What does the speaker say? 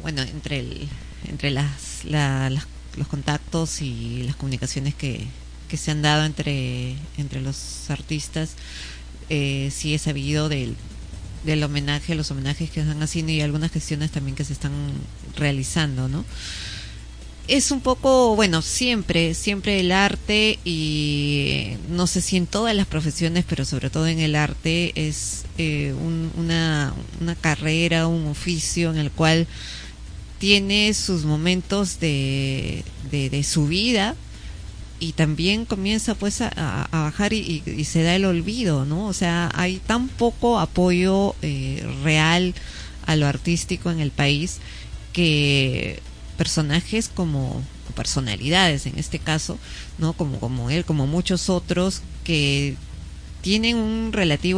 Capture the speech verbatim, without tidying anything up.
bueno, entre el, entre las, la, las los contactos y las comunicaciones que, que se han dado entre, entre los artistas, eh, sí he sabido del, del homenaje, los homenajes que están haciendo y algunas gestiones también que se están realizando, ¿no? Es un poco, bueno, siempre, siempre el arte y no sé si en todas las profesiones, pero sobre todo en el arte es eh, un, una, una carrera, un oficio en el cual tiene sus momentos de, de, de subida y también comienza pues a, a bajar y, y, y se da el olvido, ¿no? O sea, hay tan poco apoyo eh, real a lo artístico en el país que personajes como personalidades en este caso, ¿no? Como, como él, como muchos otros que tienen un relativo